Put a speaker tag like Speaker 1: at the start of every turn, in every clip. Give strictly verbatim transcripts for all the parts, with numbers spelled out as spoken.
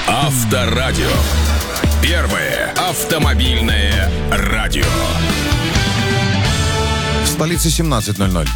Speaker 1: Авторадио. Первое автомобильное радио.
Speaker 2: В столице семнадцать ноль ноль.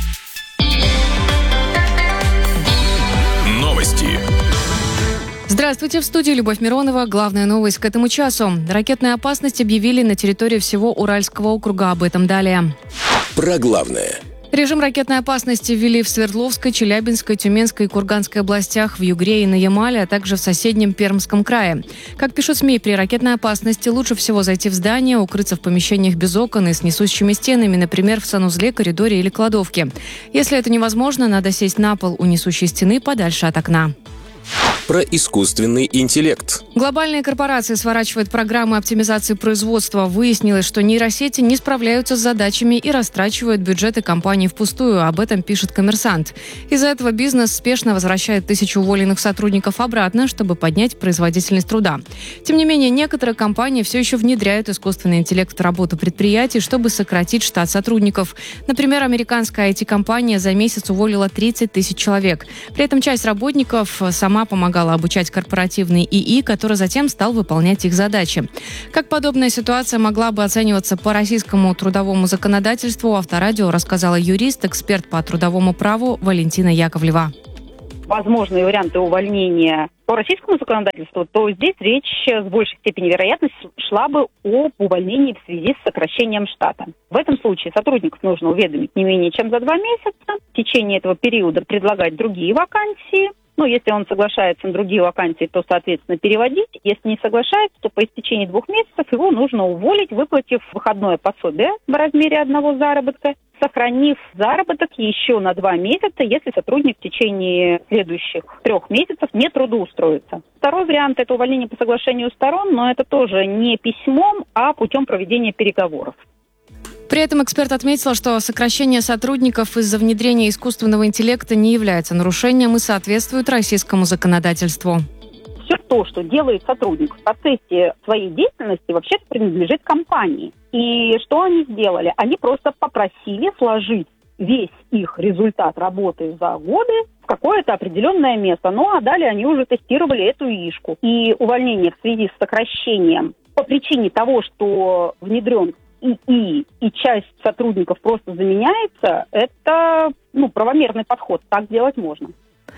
Speaker 1: Новости.
Speaker 3: Здравствуйте, в студии Любовь Миронова. Главная новость к этому часу. Ракетную опасность объявили на территории всего Уральского округа. Об этом далее.
Speaker 1: Про главное.
Speaker 3: Режим ракетной опасности ввели в Свердловской, Челябинской, Тюменской и Курганской областях, в Югре и на Ямале, а также в соседнем Пермском крае. Как пишут СМИ, при ракетной опасности лучше всего зайти в здание, укрыться в помещениях без окон и с несущими стенами, например, в санузле, коридоре или кладовке. Если это невозможно, надо сесть на пол у несущей стены подальше от окна.
Speaker 1: Про искусственный интеллект.
Speaker 3: Глобальные корпорации сворачивают программы оптимизации производства. Выяснилось, что нейросети не справляются с задачами и растрачивают бюджеты компаний впустую. Об этом пишет «Коммерсант». Из-за этого бизнес спешно возвращает тысячу уволенных сотрудников обратно, чтобы поднять производительность труда. Тем не менее, некоторые компании все еще внедряют искусственный интеллект в работу предприятий, чтобы сократить штат сотрудников. Например, американская ай ти-компания за месяц уволила тридцать тысяч человек. При этом часть работников сама помогала обучать корпоративный ИИ, который затем стал выполнять их задачи. Как подобная ситуация могла бы оцениваться по российскому трудовому законодательству, Авторадио рассказала юрист, эксперт по трудовому праву Валентина Яковлева.
Speaker 4: Возможные варианты увольнения по российскому законодательству, то здесь речь с большей степенью вероятности шла бы об увольнении в связи с сокращением штата. В этом случае сотрудников нужно уведомить не менее чем за два месяца. В течение этого периода предлагать другие вакансии. Ну, если он соглашается на другие вакансии, то, соответственно, переводить. Если не соглашается, то по истечении двух месяцев его нужно уволить, выплатив выходное пособие в размере одного заработка, сохранив заработок еще на два месяца, если сотрудник в течение следующих трех месяцев не трудоустроится. Второй вариант – это увольнение по соглашению сторон, но это тоже не письмом, а путем проведения переговоров.
Speaker 3: При этом эксперт отметил, что сокращение сотрудников из-за внедрения искусственного интеллекта не является нарушением и соответствует российскому законодательству.
Speaker 4: Все то, что делает сотрудник в процессе своей деятельности, вообще принадлежит компании. И что они сделали? Они просто попросили сложить весь их результат работы за годы в какое-то определенное место. Ну а далее они уже тестировали эту ИИшку. И увольнение в связи с сокращением по причине того, что внедрен ИИ и часть сотрудников просто заменяется, это ну, правомерный подход. Так делать можно.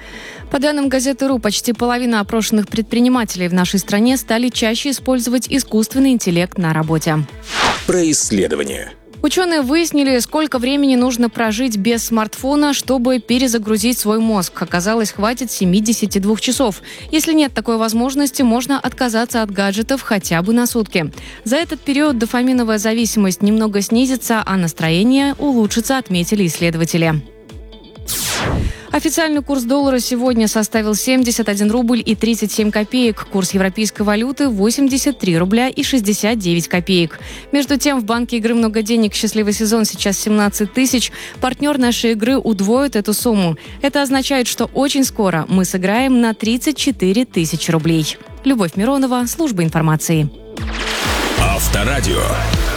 Speaker 3: По данным газеты РУ, почти половина опрошенных предпринимателей в нашей стране стали чаще использовать искусственный интеллект на работе.
Speaker 1: Про исследования.
Speaker 3: Ученые выяснили, сколько времени нужно прожить без смартфона, чтобы перезагрузить свой мозг. Оказалось, хватит семьдесят два часов. Если нет такой возможности, можно отказаться от гаджетов хотя бы на сутки. За этот период дофаминовая зависимость немного снизится, а настроение улучшится, отметили исследователи. Официальный курс доллара сегодня составил семьдесят один рубль и тридцать семь копеек. Курс европейской валюты – восемьдесят три рубля и шестьдесят девять копеек. Между тем, в банке игры «Много денег» счастливый сезон сейчас семнадцать тысяч. Партнер нашей игры удвоит эту сумму. Это означает, что очень скоро мы сыграем на тридцать четыре тысячи рублей. Любовь Миронова, служба информации.
Speaker 1: Авторадио.